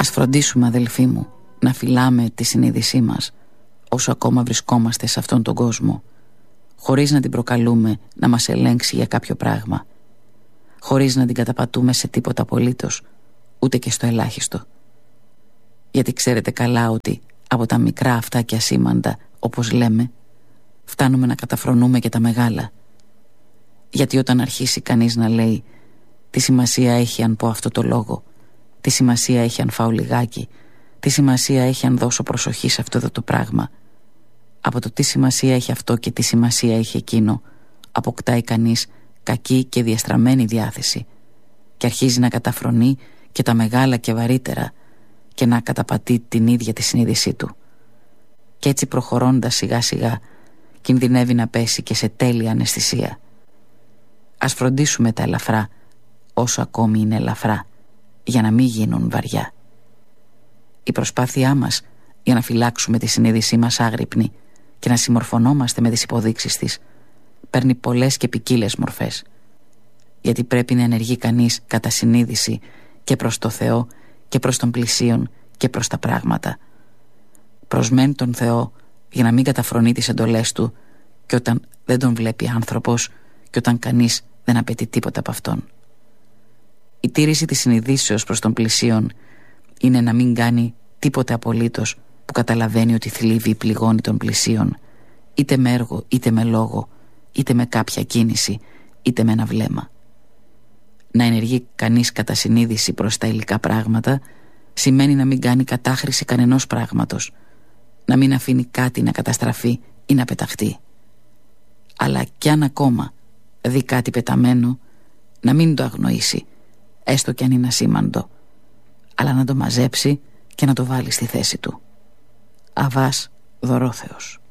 Ας φροντίσουμε, αδελφοί μου, να φυλάμε τη συνείδησή μας όσο ακόμα βρισκόμαστε σε αυτόν τον κόσμο, χωρίς να την προκαλούμε να μας ελέγξει για κάποιο πράγμα, χωρίς να την καταπατούμε σε τίποτα απολύτως, ούτε και στο ελάχιστο. Γιατί ξέρετε καλά ότι από τα μικρά αυτά και ασήμαντα, όπως λέμε, φτάνουμε να καταφρονούμε και τα μεγάλα. Γιατί όταν αρχίσει κανείς να λέει τι σημασία έχει αν πω αυτό το λόγο, τι σημασία έχει αν φάω λιγάκι, τι σημασία έχει αν δώσω προσοχή σε αυτό εδώ το πράγμα, από το τι σημασία έχει αυτό και τι σημασία έχει εκείνο, αποκτάει κανείς κακή και διαστραμμένη διάθεση και αρχίζει να καταφρονεί και τα μεγάλα και βαρύτερα και να καταπατεί την ίδια τη συνείδησή του. Και έτσι προχωρώντας σιγά σιγά κινδυνεύει να πέσει και σε τέλεια αναισθησία. Ας φροντίσουμε τα ελαφρά όσο ακόμη είναι ελαφρά, για να μην γίνουν βαριά. Η προσπάθειά μας για να φυλάξουμε τη συνείδησή μας άγρυπνη και να συμμορφωνόμαστε με τις υποδείξεις της παίρνει πολλές και ποικίλες μορφές. Γιατί πρέπει να ενεργεί κανείς κατά συνείδηση και προς το Θεό και προς τον πλησίον και προς τα πράγματα. Προς μεν τον Θεό για να μην καταφρονεί τις εντολές του και όταν δεν τον βλέπει άνθρωπος και όταν κανείς δεν απαιτεί τίποτα από αυτόν. Η τήρηση της συνειδήσεως προς τον πλησίον είναι να μην κάνει τίποτε απολύτως που καταλαβαίνει ότι θλίβει ή πληγώνει τον πλησίον, είτε με έργο, είτε με λόγο, είτε με κάποια κίνηση, είτε με ένα βλέμμα. Να ενεργεί κανείς κατά συνείδηση προς τα υλικά πράγματα σημαίνει να μην κάνει κατάχρηση κανενός πράγματος, να μην αφήνει κάτι να καταστραφεί ή να πεταχτεί. Αλλά κι αν ακόμα δει κάτι πεταμένο, να μην το αγνοήσει, έστω κι αν είναι ασήμαντο, αλλά να το μαζέψει και να το βάλει στη θέση του. Αβάς Δωρόθεος.